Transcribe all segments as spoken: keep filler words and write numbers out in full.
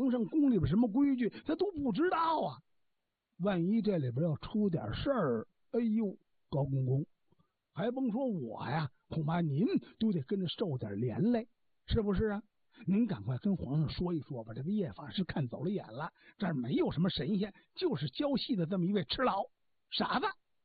皇上宫里边什么规矩，他都不知道啊。万一这里边要出点事儿，哎呦，高公公，还甭说我呀，恐怕您都得跟着受点连累，是不是啊？您赶快跟皇上说一说吧，这个叶法师看走了眼了，这儿没有什么神仙，就是教戏的这么一位痴老傻子。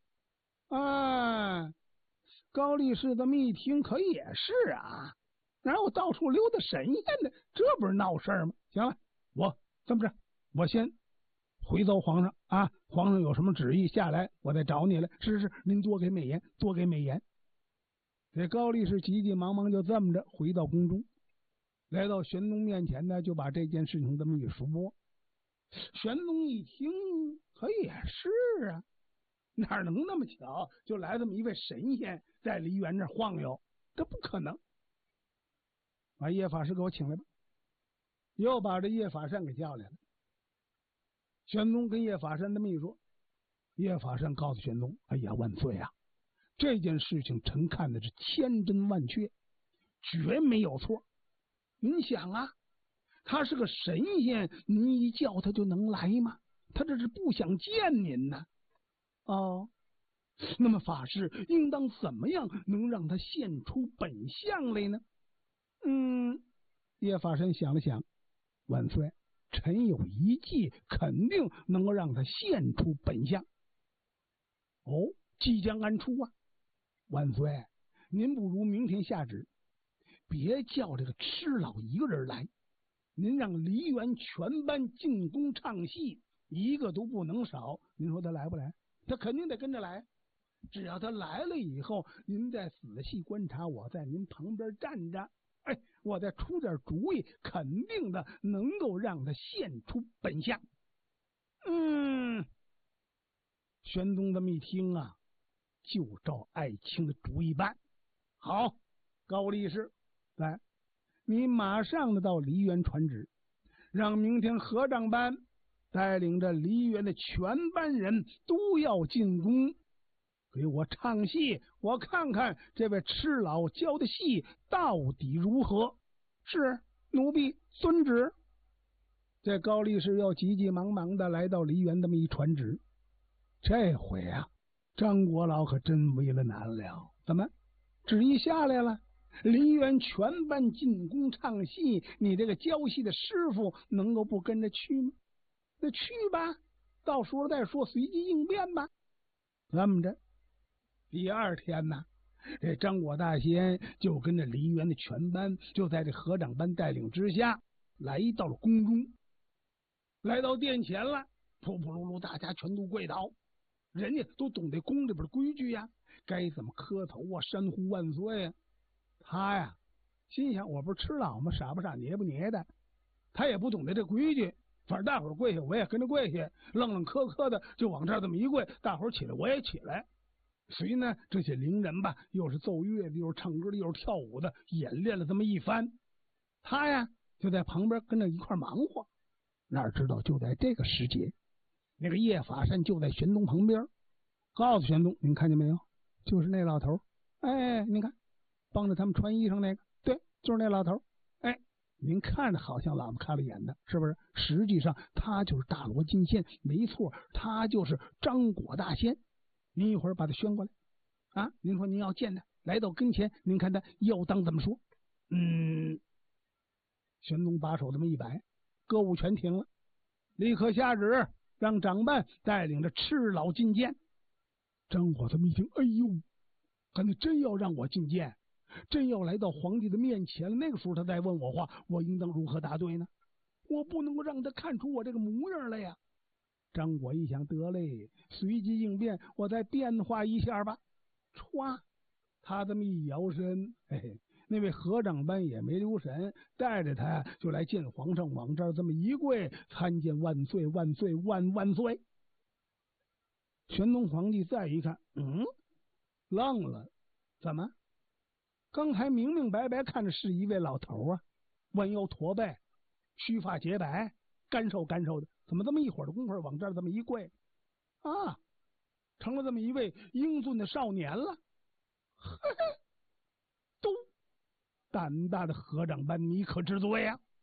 啊，高力士这么一听，可也是啊，哪有到处溜达神仙的？这不是闹事儿吗？行了，我这么着，我先回奏皇上啊，皇上有什么旨意下来，我再找你来。是是，您多给美言，多给美言。这高力士急急忙忙就这么着回到宫中，来到玄宗面前呢，就把这件事情这么一说。玄宗一听，可也是啊，哪能那么巧，就来这么一位神仙在梨园这晃悠？这不可能！把叶法师给我请来吧。又把这叶法善给叫来了。玄宗跟叶法善这么一说，叶法善告诉玄宗：“哎呀，万岁啊！这件事情臣看的是千真万确，绝没有错。您想啊，他是个神仙，您一叫他就能来吗？他这是不想见您呢。哦，那么法师应当怎么样能让他现出本相来呢？”嗯，叶法善想了想，万岁，臣有一计，肯定能够让他现出本相。哦，计将安出啊？万岁，您不如明天下旨，别叫这个痴老一个人来，您让梨园全班进宫唱戏，一个都不能少。您说他来不来？他肯定得跟着来。只要他来了以后，您再仔细观察，我在您旁边站着，哎，我再出点主意，肯定的能够让他现出本相。嗯，玄宗这么一听啊，就照爱卿的主意办。好，高力士，来，你马上的到梨园传旨，让明天合掌班带领着梨园的全班人都要进宫，给我唱戏，我看看这位痴老教的戏到底如何。是，奴婢遵旨。这高力士又急急忙忙的来到梨园，这么一传旨。这回啊，张国老可真为了难了。怎么，旨意下来了？梨园全班进宫唱戏，你这个教戏的师傅能够不跟着去吗？那去吧，到时候再说，随机应变吧。这么着，第二天呢，这张果大仙就跟着梨园的全班，就在这合掌班带领之下，来到了宫中。来到殿前了，噗噗噜噜，大家全都跪倒。人家都懂得宫里边的规矩呀，该怎么磕头啊，山呼万岁啊。他呀，心想我不是吃老吗？傻不傻，捏不捏的？他也不懂得这规矩，反正大伙儿跪下，我也跟着跪下，愣愣磕磕的就往这儿这么一跪，大伙儿起来我也起来。随呢，这些伶人吧，又是奏乐的，又是唱歌的，又是跳舞的，演练了这么一番。他呀，就在旁边跟着一块忙活。哪知道就在这个时节，那个叶法善就在玄宗旁边，告诉玄宗：“您看见没有？就是那老头，哎，您看，帮着他们穿衣裳那个，对，就是那老头。哎，您看着好像喇叭开了眼的，是不是？实际上他就是大罗金仙，没错，他就是张果大仙。您一会儿把他宣过来啊！您说您要见他，来到跟前，您看他要当怎么说？嗯，玄宗把手这么一摆，歌舞全停了，立刻下旨，让长伴带领着赤老觐见。张果这么一听，哎呦，可你真要让我觐见，真要来到皇帝的面前了，那个时候他再问我话，我应当如何答对呢？我不能够让他看出我这个模样来呀。张果一想，得嘞，随机应变，我再变化一下吧。歘，他这么一摇身，嘿嘿，那位合掌班也没留神，带着他就来见皇上，往这儿这么一跪，参见万岁万岁万万岁。玄宗皇帝再一看，嗯，愣了，怎么？刚才明明白白看着是一位老头啊，弯腰驼背，须发洁白，干瘦干瘦的，怎么这么一会儿的功夫往这儿这么一跪啊，成了这么一位英俊的少年了？嘿嘿，都胆大的合掌班，你可知罪呀、啊？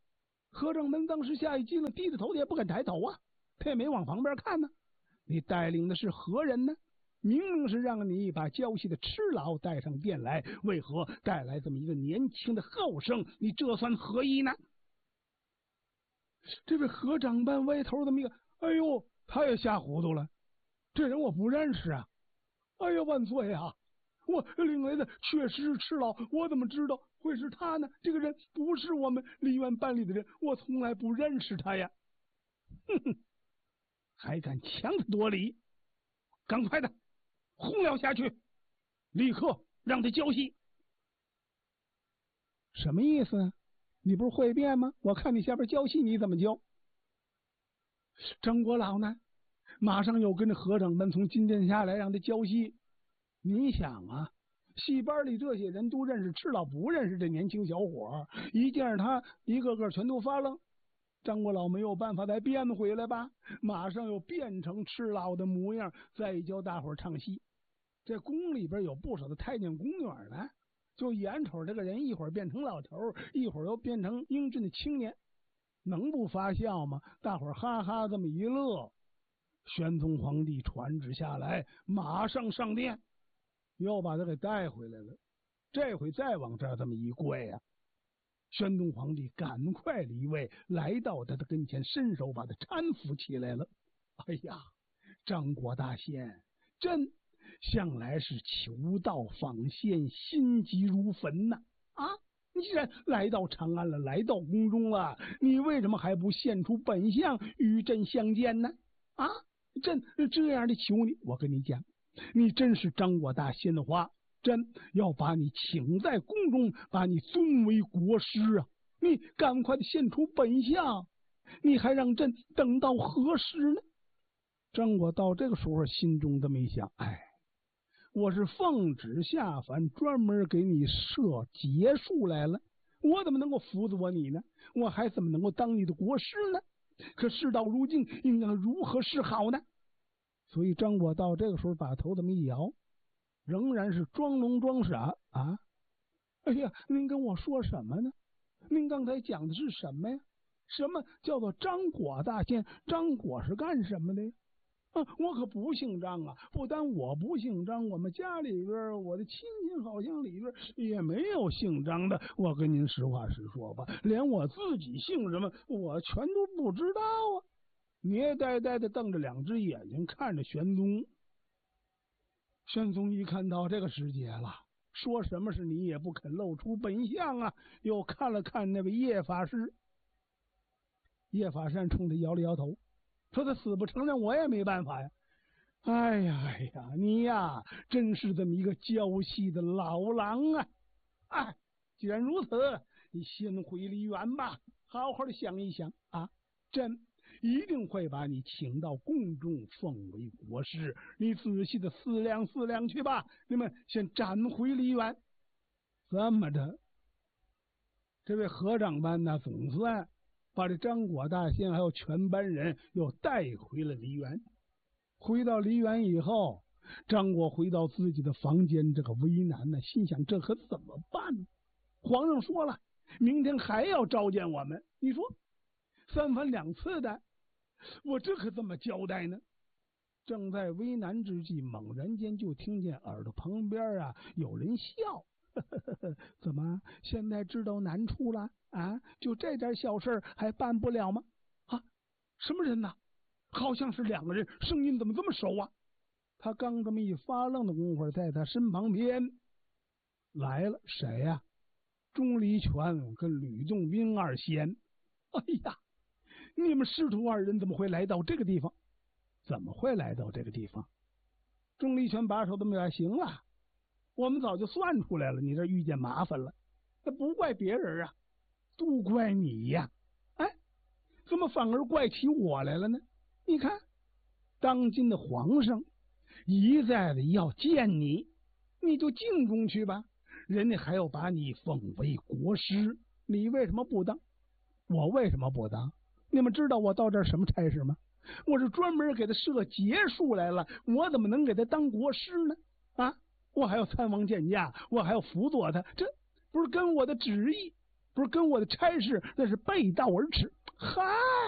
何掌门当时吓一激灵，低着头也不敢抬头啊，他也没往旁边看呢。你带领的是何人呢？明明是让你把胶西的痴老带上殿来，为何带来这么一个年轻的后生？你这算何意呢？这位何长班歪头这么一个，哎呦，他也吓糊涂了。这人我不认识啊！哎呀，万岁啊！我领来的确实是赤老，我怎么知道会是他呢？这个人不是我们梨园班里的人，我从来不认识他呀！哼哼，还敢强词夺理！赶快的，轰了下去，立刻让他交戏。什么意思？你不是会变吗？我看你下边交戏，你怎么交？张国老呢？马上又跟着何掌门从金殿下来，让他交戏。你想啊，戏班里这些人都认识赤老，不认识这年轻小伙，一见着他，一个个全都发愣。张国老没有办法再变回来吧，马上又变成赤老的模样，再教大伙唱戏。这宫里边有不少的太监宫女呢，就眼瞅这个人一会儿变成老头，一会儿又变成英俊的青年，能不发笑吗？大伙儿哈哈这么一乐。宣宗皇帝传旨下来，马上上殿，又把他给带回来了。这回再往这儿这么一跪啊，宣宗皇帝赶快离位，来到他的跟前，伸手把他搀扶起来了。哎呀，张国大仙，朕向来是求道访仙，心急如焚呐！啊，你既然来到长安了，来到宫中了，你为什么还不现出本相与朕相见呢？啊，朕这样的求你，我跟你讲，你真是张国大仙的话，朕要把你请在宫中，把你尊为国师啊！你赶快的现出本相，你还让朕等到何时呢？张国到这个时候心中这么一想，哎，我是奉旨下凡，专门给你设节数来了，我怎么能够辅佐你呢？我还怎么能够当你的国师呢？可事到如今，应当如何是好呢？所以张国到这个时候把头这么一摇，仍然是装聋装傻啊！哎呀，您跟我说什么呢？您刚才讲的是什么呀？什么叫做张果大仙？张果是干什么的呀？啊，我可不姓张啊！不但我不姓张，我们家里边我的亲戚好像里边也没有姓张的。我跟您实话实说吧，连我自己姓什么，我全都不知道啊！捏呆呆的瞪着两只眼睛看着玄宗。玄宗一看到这个时节了，说什么是你也不肯露出本相啊！又看了看那位叶法师，叶法善冲他摇了摇头，说他死不承认，我也没办法呀。哎呀哎呀，你呀，真是这么一个娇气的老狼啊！哎，既然如此，你先回梨园吧，好好的想一想啊，朕一定会把你请到宫中，奉为国师。你仔细的思量思量去吧。你们先斩回梨园。这么着，这位何长班呢，总算把这张果大仙还有全班人又带回了梨园。回到梨园以后，张果回到自己的房间，这个为难呢，心想这可怎么办呢？皇上说了，明天还要召见我们，你说三番两次的，我这可怎么交代呢？正在为难之际，猛然间就听见耳朵旁边啊有人笑。呵呵呵，怎么现在知道难处了啊？就这点小事还办不了吗？啊，什么人呢？好像是两个人，声音怎么这么熟啊？他刚这么一发愣的功夫，在他身旁边来了谁呀、啊？钟离权跟吕洞宾二仙。哎呀，你们师徒二人怎么会来到这个地方？怎么会来到这个地方？钟离权把手这么一行了，我们早就算出来了，你这遇见麻烦了，那不怪别人啊，都怪你呀！哎，怎么反而怪起我来了呢？你看，当今的皇上一再的要见你，你就进宫去吧，人家还要把你封为国师，你为什么不当？我为什么不当？你们知道我到这儿什么差事吗？我是专门给他设节数来了，我怎么能给他当国师呢？啊，我还要参王见驾，我还要辅佐他，这不是跟我的旨意不是跟我的差事那是背道而驰。嗨，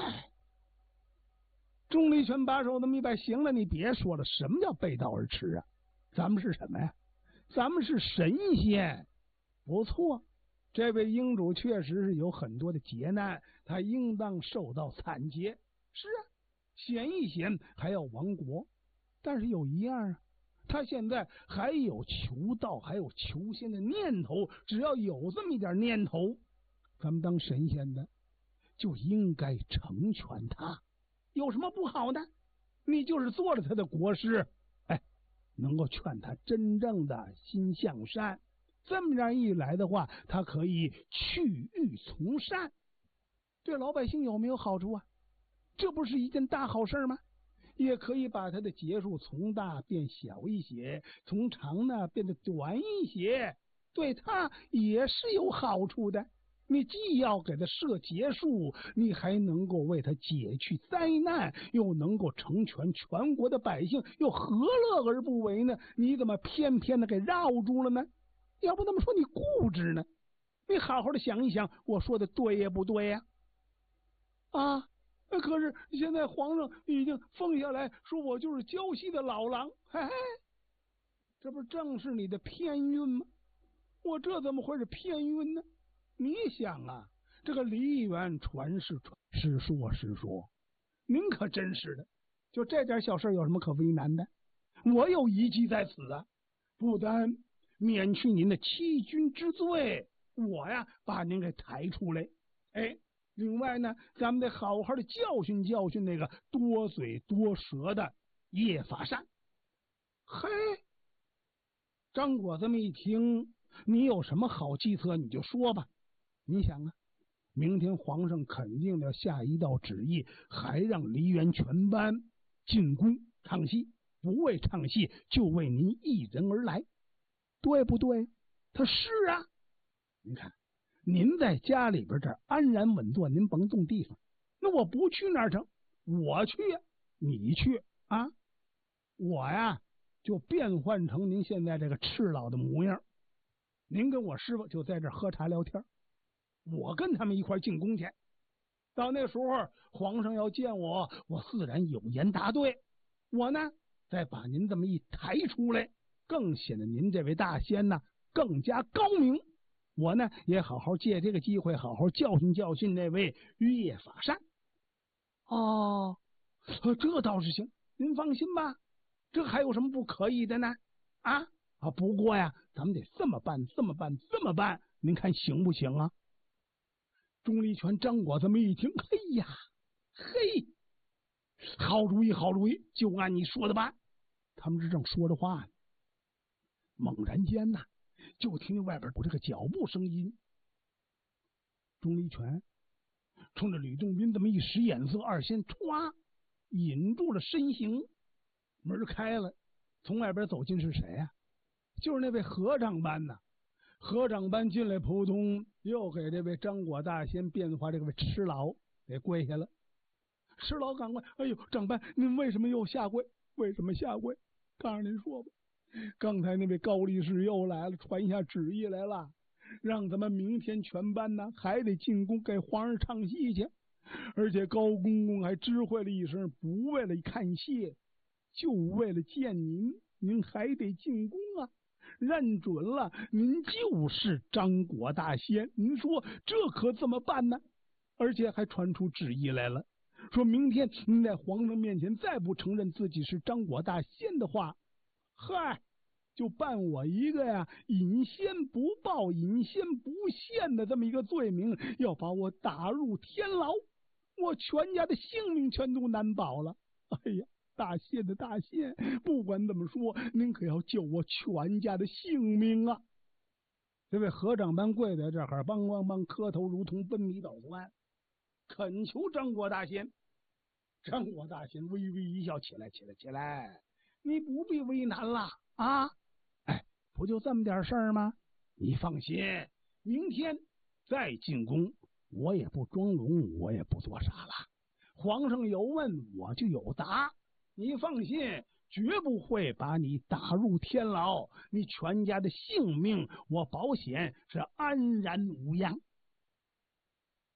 钟离权把手那么一摆，行了，你别说了，什么叫背道而驰啊？咱们是什么呀？咱们是神仙。不错，这位英主确实是有很多的劫难，他应当受到惨劫。是啊，险一险还要亡国，但是有一样啊，他现在还有求道还有求仙的念头，只要有这么一点念头，咱们当神仙的就应该成全他。有什么不好的？你就是做了他的国师，哎，能够劝他真正的心向善，这么样一来的话，他可以去欲从善，对老百姓有没有好处啊？这不是一件大好事吗？也可以把他的劫数从大变小一些，从长呢变得短一些，对他也是有好处的。你既要给他设劫数，你还能够为他解去灾难，又能够成全全国的百姓，又何乐而不为呢？你怎么偏偏的给绕住了呢？要不那么说你固执呢？你好好的想一想，我说的对也不对呀？啊！可是现在皇上已经封下来说我就是胶西的老狼，嘿嘿，这不正是你的偏运吗？我这怎么会是偏运呢？你想啊，这个梨园传是传，是说是说，您可真是的，就这点小事有什么可为难的？我有一计在此啊，不但免去您的欺君之罪，我呀把您给抬出来，哎。另外呢，咱们得好好的教训教训那个多嘴多舌的叶法善。嘿，张果这么一听，你有什么好计策你就说吧。你想啊，明天皇上肯定要下一道旨意，还让梨园全班进宫唱戏，不为唱戏，就为您一人而来，对不对？他是啊，你看。您在家里边这安然稳坐，您甭动地方。那我不去那儿成，我去，你去啊！我呀就变换成您现在这个赤老的模样，您跟我师傅就在这喝茶聊天，我跟他们一块进宫去。到那时候皇上要见我，我自然有言答对。我呢再把您这么一抬出来，更显得您这位大仙呢更加高明。我呢也好好借这个机会，好好教训教训那位叶法善。哦，这倒是行，您放心吧，这还有什么不可以的呢？啊啊！不过呀，咱们得这么办，这么办，这么办，您看行不行啊？钟离权、张果这么一听，嘿呀，嘿，好主意，好主意，就按你说的办。他们是正说着话呢，猛然间呐。就听见外边有这个脚步声音，钟离权冲着吕洞宾这么一使眼色，二仙歘引住了身形，门开了，从外边走进是谁呀、啊？就是那位和尚班呐。和尚班进来，扑通又给这位张果大仙变化这位痴老给跪下了。痴老赶快，哎呦，长班，您为什么又下跪？为什么下跪？告诉您说吧。刚才那位高力士又来了，传下旨意来了，让咱们明天全班呢还得进宫给皇上唱戏去，而且高公公还知会了一声，不为了看戏，就为了见您，您还得进宫啊，认准了您就是张果大仙，您说这可怎么办呢？而且还传出旨意来了，说明天您在皇上面前再不承认自己是张果大仙的话，嗨，就办我一个呀隐仙不报隐仙不现的这么一个罪名，要把我打入天牢，我全家的性命全都难保了。哎呀，大仙的大仙，不管怎么说，您可要救我全家的性命啊！这位和尚班跪在这儿，梆梆梆磕头，如同奔弥倒关，恳求张果大仙。张果大仙微微一笑，起来起来起来，你不必为难了啊！哎，不就这么点事儿吗？你放心，明天再进宫，我也不装聋，我也不做傻了。皇上有问，我就有答。你放心，绝不会把你打入天牢，你全家的性命我保险是安然无恙。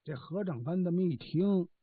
这和尚班这么一听，